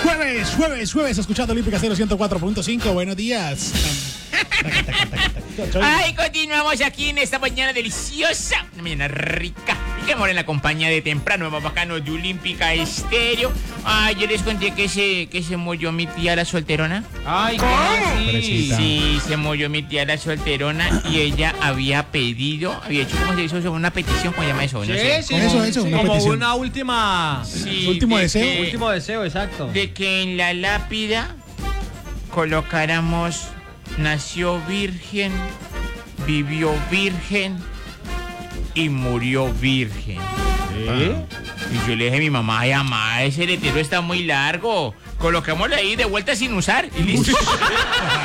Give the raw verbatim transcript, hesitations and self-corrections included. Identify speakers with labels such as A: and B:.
A: Jueves, jueves, jueves, escuchando Olímpica cero ciento cuatro punto cinco. Buenos días.
B: Ay, continuamos aquí en esta mañana deliciosa, una mañana rica. Y que amor en la compañía de temprano, más bacano de Olímpica Estéreo. Ay, yo les conté que se, que se murió mi tía la solterona.
C: Ay, ¿cómo?
B: Sí, sí, se murió mi tía la solterona y ella había pedido, había hecho, ¿cómo se dice eso? Una petición, ¿cómo se llama eso? No
C: Sí,
B: sé.
C: sí,
A: Eso, eso, una
C: como
A: petición.
C: una última...
B: Sí,
A: Último
B: de
A: deseo.
B: que-
C: Último deseo, exacto.
B: De que en la lápida colocáramos nació virgen, vivió virgen y murió virgen.
C: ¿Eh?
B: Y yo le dije a mi mamá, ay, mamá, ese letrero está muy largo. Colocámoslo ahí de vuelta sin usar y listo.